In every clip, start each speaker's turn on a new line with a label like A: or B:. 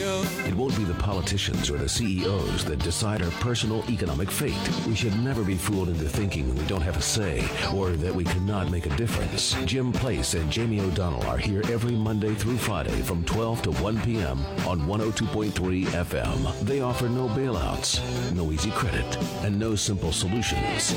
A: It won't be the politicians or the CEOs that decide our personal economic fate. We should never be fooled into thinking we don't have a say or that we cannot make a difference. Jim Place and Jamie O'Donnell are here every Monday through Friday from 12 to 1 p.m. on 102.3 FM. They offer no bailouts, no easy credit, and no simple solutions.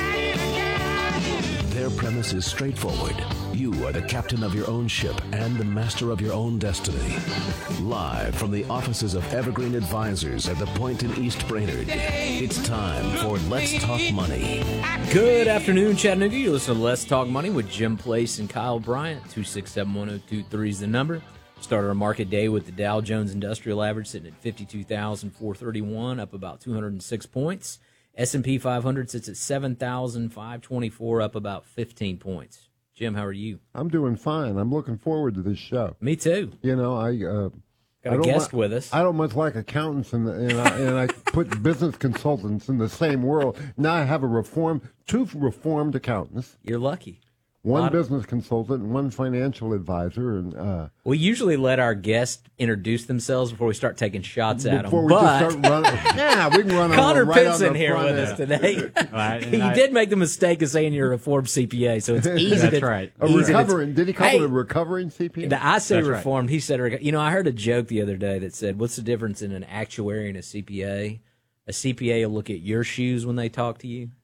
A: Their premise is straightforward. You are the captain of your own ship and the master of your own destiny. Live from the offices of Evergreen Advisors at the Point in East Brainerd, it's time for Let's Talk Money.
B: Good afternoon, Chattanooga. You listen to Let's Talk Money with Jim Place and Kyle Bryant. 267-1023 is the number. Started our market day with the Dow Jones Industrial Average sitting at 52,431, up about 206 points. S&P 500 sits at 7,524, up about 15 points. Jim, how are you?
C: I'm doing fine. I'm looking forward to this show.
B: Me too.
C: You know,
B: got a guest with us.
C: I don't much like accountants, and I put business consultants in the same world. Now I have two reformed accountants.
B: You're lucky.
C: One business consultant and one financial advisor. And
B: we usually let our guests introduce themselves before we start taking shots at them.
C: Before we just start running. Yeah, we can run
B: Connor
C: right
B: Pinson here with us today.
D: Right,
B: he did make the mistake of saying you're a reformed CPA, so it's easy
D: That's
B: to...
D: right.
C: Did he call it a recovering CPA?
B: I say
D: That's
B: reformed. Right. He said... You know, I heard a joke the other day that said, what's the difference in an actuary and a CPA? A CPA will look at your shoes when they talk to you.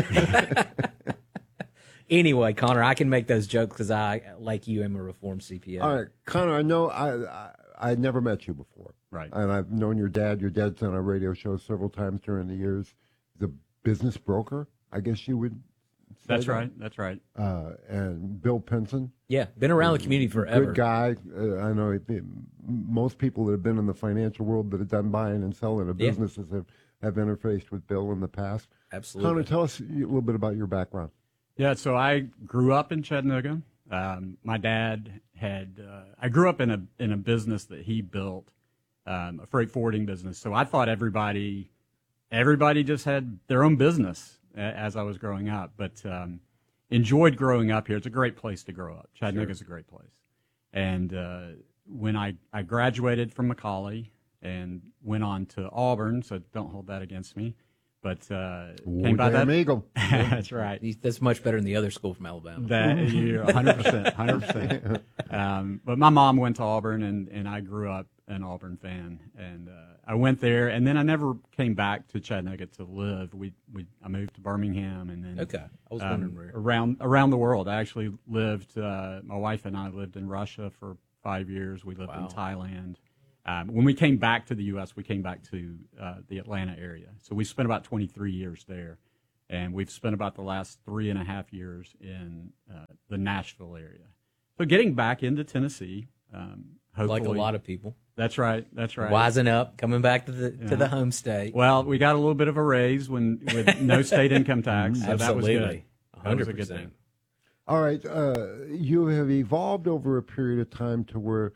B: Anyway, Connor, I can make those jokes because I, like you, am a reformed CPA.
C: All right, Connor, I know I never met you before.
D: Right.
C: And I've known your dad. Your dad's on our radio show several times during the years. The business broker, I guess you would say.
D: That's right. That's right.
C: And Bill Pinson.
B: Yeah, been around the community forever.
C: Good guy. I know most people that have been in the financial world that have done buying and selling of businesses have interfaced with Bill in the past.
B: Absolutely.
C: Connor, tell us a little bit about your background.
D: Yeah, so I grew up in Chattanooga. My dad I grew up in a business that he built, a freight forwarding business. So I thought everybody just had their own business as I was growing up. But enjoyed growing up here. It's a great place to grow up. Chattanooga's a great place. And when I graduated from Macaulay and went on to Auburn, so don't hold that against me. But came by that
C: Eagle.
D: That's right.
B: That's much better than the other school from Alabama.
D: That you're 100%. But my mom went to Auburn, and I grew up an Auburn fan, and I went there, and then I never came back to Chattanooga to live. I moved to Birmingham, and then
B: I was wondering where
D: around the world. I actually lived. My wife and I lived in Russia for 5 years. We lived in Thailand. When we came back to the U.S., we came back to the Atlanta area. So we spent about 23 years there, and we've spent about the last 3.5 years in the Nashville area. So getting back into Tennessee, hopefully.
B: Like a lot of people.
D: That's right.
B: Wising up, coming back to the home state.
D: Well, we got a little bit of a raise with no state income tax, so
B: Absolutely.
D: that was good.
B: 100%.
D: That was a good thing.
C: All right. You have evolved over a period of time to where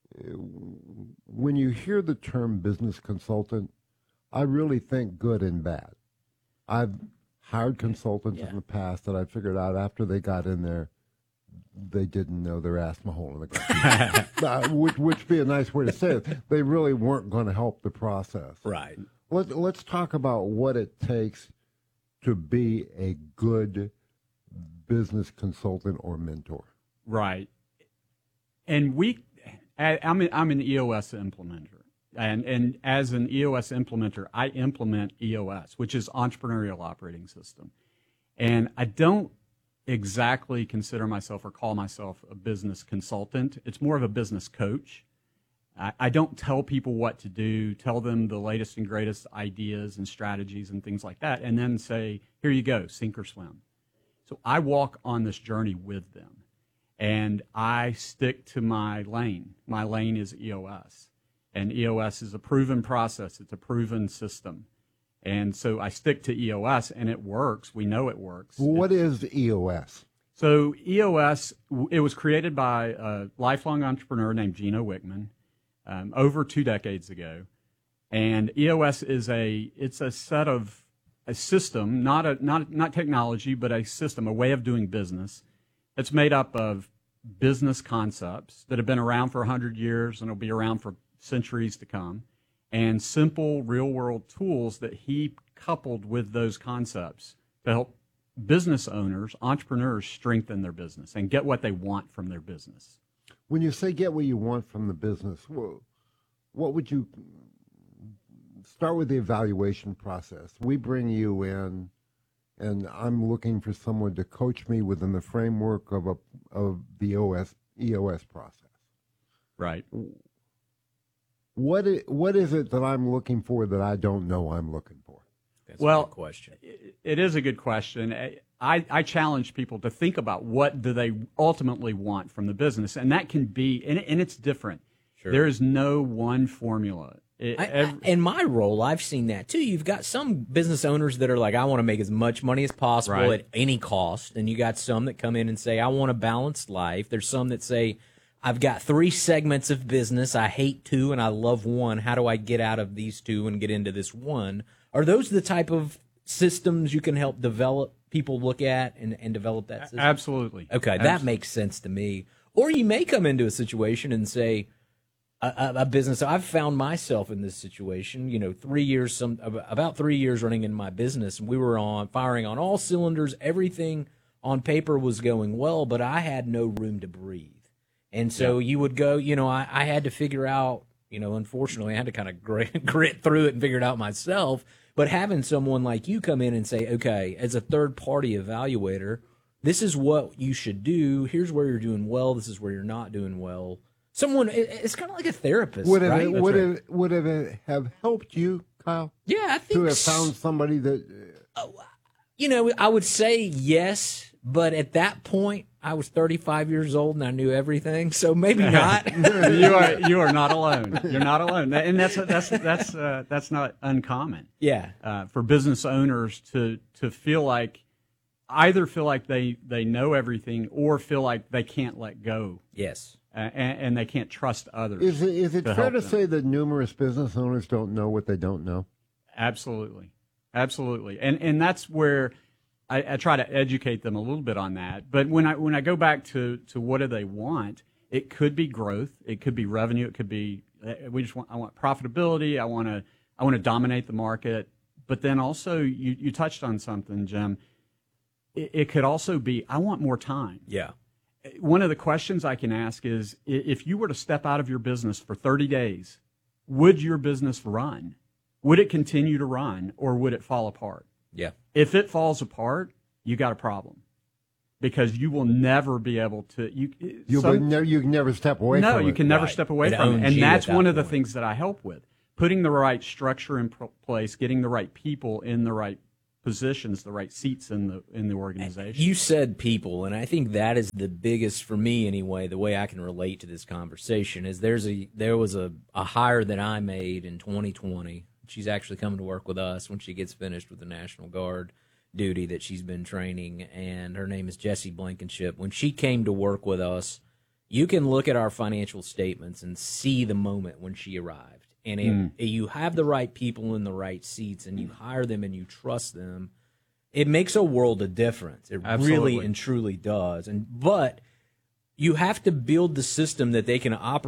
C: when you hear the term business consultant, I really think good and bad. I've hired consultants in the past that I figured out after they got in there, they didn't know their ass from a hole in the ground. which be a nice way to say it. They really weren't going to help the process.
B: Right.
C: Let's talk about what it takes to be a good business consultant or mentor.
D: Right. And I'm an EOS implementer, and as an EOS implementer, I implement EOS, which is Entrepreneurial Operating System. And I don't exactly consider myself or call myself a business consultant. It's more of a business coach. I don't tell people what to do, tell them the latest and greatest ideas and strategies and things like that, and then say, here you go, sink or swim. So I walk on this journey with them. And I stick to my lane. My lane is EOS. And EOS is a proven process. It's a proven system. And so I stick to EOS, and it works. We know it works.
C: What is EOS?
D: So EOS, it was created by a lifelong entrepreneur named Gino Wickman over 2 decades ago. And EOS is a system, not technology, but a system, a way of doing business. It's made up of business concepts that have been around for 100 years and will be around for centuries to come, and simple real-world tools that he coupled with those concepts to help business owners, entrepreneurs, strengthen their business and get what they want from their business.
C: When you say get what you want from the business, what would you start with the evaluation process? We bring you in, and I'm looking for someone to coach me within the framework of the EOS process.
D: Right.
C: What is it that I'm looking for that I don't know I'm looking for?
B: That's a good question.
D: It is a good question. I challenge people to think about what do they ultimately want from the business, and that can be, and it's different.
B: Sure.
D: There is no one formula.
B: In my role, I've seen that too. You've got some business owners that are like, I want to make as much money as possible
D: right.
B: at any cost. And you got some that come in and say, I want a balanced life. There's some that say, I've got 3 segments of business. I hate 2 and I love 1. How do I get out of these 2 and get into this 1? Are those the type of systems you can help develop, people look at and develop that system?
D: Absolutely.
B: Okay, that makes sense to me. Or you may come into a situation and say, a business. I've found myself in this situation. 3 years, about 3 years running in my business, and we were firing on all cylinders. Everything on paper was going well, but I had no room to breathe. And so you would go. I had to figure out. Unfortunately, I had to kind of grit through it and figure it out myself. But having someone like you come in and say, okay, as a third-party evaluator, this is what you should do. Here's where you're doing well. This is where you're not doing well. Someone, it's kind of like a therapist, right?
C: Would it have helped you, Kyle?
B: Yeah, I think
C: to have found somebody that.
B: I would say yes, but at that point, I was 35 years old and I knew everything, so maybe not.
D: You are not alone. You're not alone, and that's not uncommon.
B: Yeah,
D: for business owners to feel like they know everything or feel like they can't let go.
B: Yes.
D: And they can't trust others.
C: Is it fair to say that numerous business owners don't know what they don't know?
D: Absolutely. And that's where I try to educate them a little bit on that. But when I go back to what do they want, it could be growth, it could be revenue, it could be I want profitability, I want to dominate the market. But then also you touched on something, Jim. It could also be I want more time.
B: Yeah.
D: One of the questions I can ask is, if you were to step out of your business for 30 days, would your business run? Would it continue to run, or would it fall apart?
B: Yeah.
D: If it falls apart, you got a problem, because you will never be able to. You
C: can never step away from it.
D: No, you can never step away from it. And that's one of the things that I help with. Putting the right structure in place, getting the right people in the right positions, the right seats in the organization. You
B: said people, and I think that is the biggest, for me anyway, the way I can relate to this conversation is there was a hire that I made in 2020. She's actually coming to work with us when she gets finished with the National Guard duty that she's been training, and her name is Jessie Blankenship. When she came to work with us, you can look at our financial statements and see the moment when she arrived. And if you have the right people in the right seats and you hire them and you trust them, it makes a world of difference. It
D: Absolutely.
B: really and truly does. But you have to build the system that they can operate